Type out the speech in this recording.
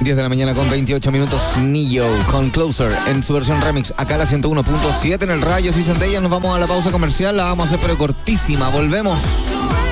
10 de la mañana con 28 minutos. Nio con Closer en su versión remix. Acá la 101.7 en el Rayos y Centellas. Nos vamos a la pausa comercial. La vamos a hacer pero cortísima. Volvemos.